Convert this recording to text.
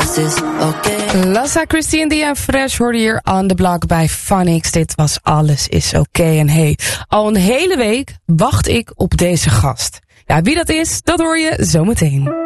alles is oké. Lassa, Christine Dia Fresh hoorde hier on the block bij Phonics. Dit was Alles is oké. En hey, al een hele week wacht ik op deze gast. Ja, wie dat is, dat hoor je zometeen.